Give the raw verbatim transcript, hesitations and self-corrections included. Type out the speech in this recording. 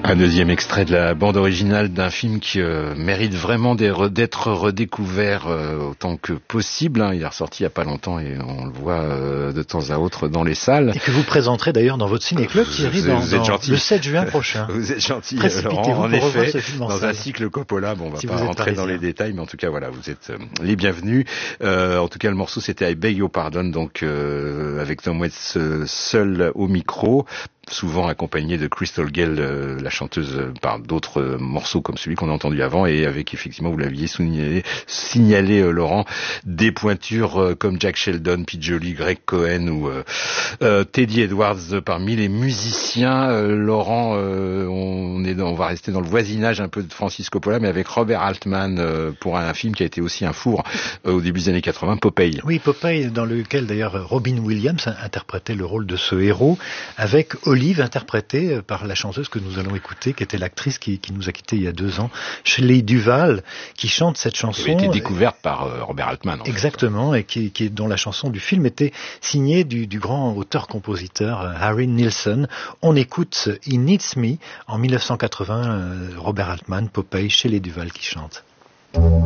Un deuxième extrait de la bande originale d'un film qui euh, mérite vraiment d'être redécouvert euh, autant que possible. Hein. Il est ressorti il n'y a pas longtemps et on le voit euh, de temps à autre dans les salles. Et que vous présenterez d'ailleurs dans votre ciné-club, Thierry, vous, dans, vous êtes dans gentil. le sept juin prochain. Vous êtes gentil, Laurent. En effet, dans un cycle Coppola, bon, on va si pas rentrer dans les détails, mais en tout cas, voilà, vous êtes euh, les bienvenus. Euh, en tout cas, le morceau, c'était I Beg Your Pardon, donc euh, avec Tom Waits euh, seul au micro, souvent accompagné de Crystal Gayle, euh, la chanteuse, euh, par d'autres euh, morceaux comme celui qu'on a entendu avant, et avec, effectivement, vous l'aviez signalé, signalé euh, Laurent, des pointures euh, comme Jack Sheldon, Pete Jolly, Greg Cohen ou euh, euh, Teddy Edwards euh, parmi les musiciens. Euh, Laurent, euh, on, est dans, on va rester dans le voisinage un peu de Francis Coppola, mais avec Robert Altman euh, pour un, un film qui a été aussi un four euh, au début des années quatre-vingts, Popeye. Oui, Popeye, dans lequel d'ailleurs Robin Williams interprétait le rôle de ce héros, avec Olive, interprétée par la chanteuse que nous allons écouter, qui était l'actrice qui, qui nous a quittés il y a deux ans, Shelley Duvall, qui chante cette chanson. Qui avait été découverte par euh, Robert Altman. Exactement, fait. et qui, qui, dont la chanson du film était signée du, du grand auteur-compositeur Harry Nilsson. On écoute He Needs Me en mille neuf cent quatre-vingts, euh, Robert Altman, Popeye, Shelley Duvall qui chante.